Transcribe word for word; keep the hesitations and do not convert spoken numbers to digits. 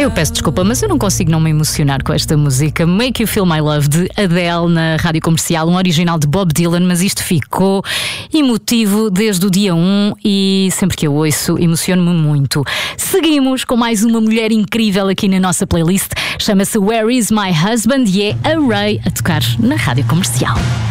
Eu peço desculpa, mas eu não consigo não me emocionar com esta música. Make You Feel My Love, de Adele, na Rádio Comercial, um original de Bob Dylan, mas isto ficou emotivo desde o dia um e sempre que eu ouço emociono-me muito. Seguimos com mais uma mulher incrível aqui na nossa playlist, chama-se Where Is My Husband e é a Ray a tocar na Rádio Comercial.